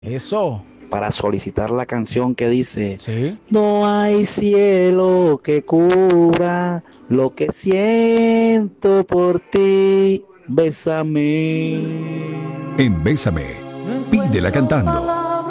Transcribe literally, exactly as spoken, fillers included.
Eso. para solicitar la canción que dice, Sí. no hay cielo que cubra lo que siento por ti, bésame. En Bésame, No pídela encuentro cantando.